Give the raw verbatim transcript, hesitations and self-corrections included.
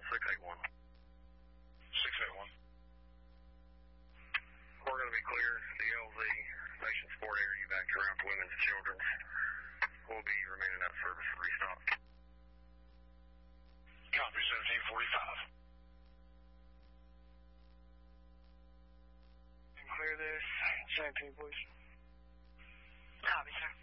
six eight one. six eight one. We're going to be clear. The L Z Nation Sport area back around for women's and children's will be remaining out of service for restock. Copy, seventeen forty-five. Clear this. seventeen, please. Copy, sir.